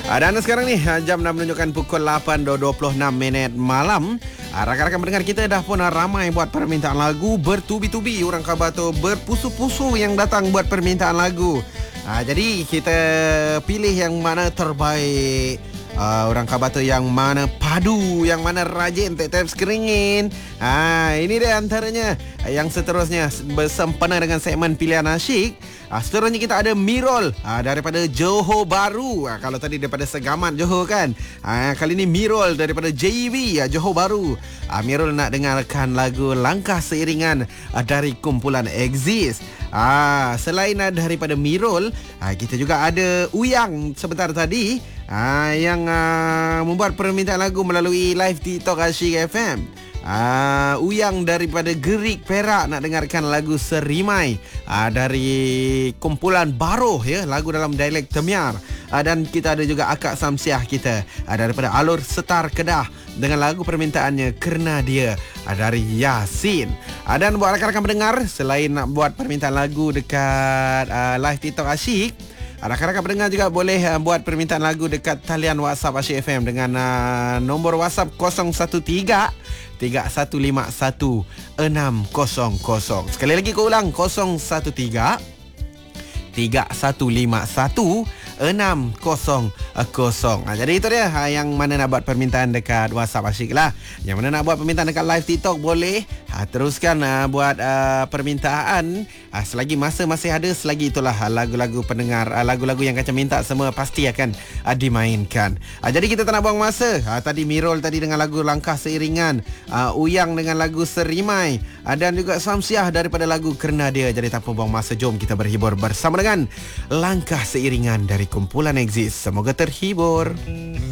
Dan sekarang ni jam dah menunjukkan pukul 8.26 malam. Rakan-rakan pendengar kita dah pun ramai buat permintaan lagu. Bertubi-tubi orang khabar tu, berpusu-pusu yang datang buat permintaan lagu. Jadi kita pilih yang mana terbaik. Orang khabar tu yang mana padu, yang mana rajin tiap-tiap sekeringin. Ini dia antaranya. Yang seterusnya bersempena dengan segmen pilihan asyik. Seterusnya kita ada Mirol daripada Johor Bahru. Kalau tadi daripada Segamat Johor kan. Kali ni Mirol daripada JV Johor Bahru. Mirol nak dengarkan lagu Langkah Seiringan dari kumpulan Exist. Selain daripada Mirol, kita juga ada Uyang sebentar tadi yang membuat permintaan lagu melalui live TikTok Asyik FM. Uyang daripada Gerik Perak nak dengarkan lagu Serimai dari kumpulan Baroh ya, lagu dalam dialek Temiar. Dan kita ada juga Akak Samsiah kita daripada Alur Setar Kedah dengan lagu permintaannya Kerana Dia dari Yasin. Dan buat rakan-rakan pendengar, selain nak buat permintaan lagu dekat live TikTok Asyik, rakan-rakan pendengar juga boleh buat permintaan lagu dekat talian WhatsApp Asyik FM dengan nombor WhatsApp 013-3151-600. Sekali lagi aku ulang, 013-3151-600. Jadi itu dia yang mana nak buat permintaan dekat WhatsApp Asyik lah. Yang mana nak buat permintaan dekat live TikTok boleh teruskan buat permintaan selagi masa masih ada. Selagi itulah lagu-lagu pendengar, lagu-lagu yang kacang minta semua pasti akan dimainkan. Jadi kita tak nak buang masa. Tadi Mirol tadi dengan lagu Langkah Seiringan, Uyang dengan lagu Serimai, dan juga Samsiah daripada lagu Kerana Dia. Jadi tanpa buang masa, jom kita berhibur bersama dengan Langkah Seiringan dari kumpulan Exist. Semoga terhibur.